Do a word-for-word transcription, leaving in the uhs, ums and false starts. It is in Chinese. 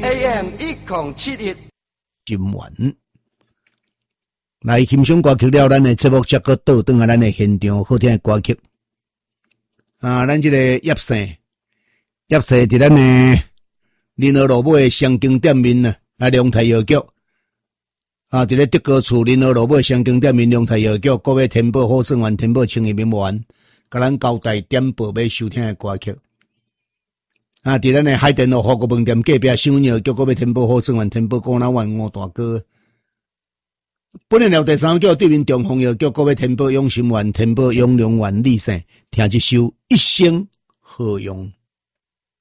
A M 一零七一， 今晚来欣赏歌曲了，咱的节目才搁倒转来咱的现场好听的歌曲。啊，咱这个叶生，叶生伫咱的仁和路尾的双经店面呢，啊，龙台药局。啊，伫咧德高厝仁和路尾双经店面龙台药局，各位天宝好生丸、天宝清益名丸，甲咱交代点播要收听的歌曲。啊！伫咱诶海淀路火锅饭店隔壁香鸟叫各位天宝好生丸、天宝果脑丸、吴大哥。本日了第三叫对面中红药叫各位天宝养心丸、天宝养龙丸利生，听一首一生好用。